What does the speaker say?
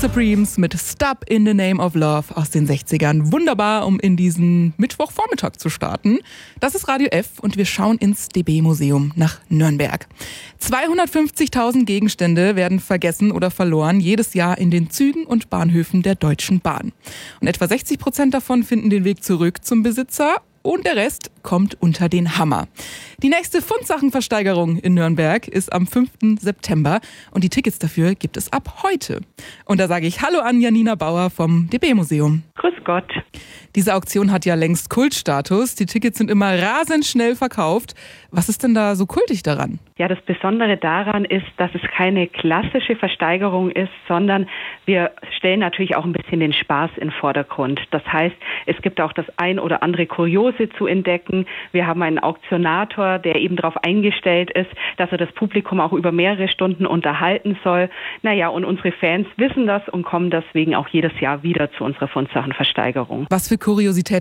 Supremes mit Stop in the Name of Love aus den 60ern. Wunderbar, um in diesen Mittwochvormittag zu starten. Das ist Radio F und wir schauen ins DB-Museum nach Nürnberg. 250.000 Gegenstände werden vergessen oder verloren jedes Jahr in den Zügen und Bahnhöfen der Deutschen Bahn. Und etwa 60% davon finden den Weg zurück zum Besitzer. Und der Rest kommt unter den Hammer. Die nächste Fundsachenversteigerung in Nürnberg ist am 5. September und die Tickets dafür gibt es ab heute. Und da sage ich Hallo an Janina Bauer vom DB-Museum. Grüß Gott. Diese Auktion hat ja längst Kultstatus. Die Tickets sind immer rasend schnell verkauft. Was ist denn da so kultig daran? Ja, das Besondere daran ist, dass es keine klassische Versteigerung ist, sondern wir stellen natürlich auch ein bisschen den Spaß in den Vordergrund. Das heißt, es gibt auch das ein oder andere Kuriose zu entdecken. Wir haben einen Auktionator, der eben darauf eingestellt ist, dass er das Publikum auch über mehrere Stunden unterhalten soll. Naja, und unsere Fans wissen das und kommen deswegen auch jedes Jahr wieder zu unserer Fundsachenversteigerung. Was für Kuriositäten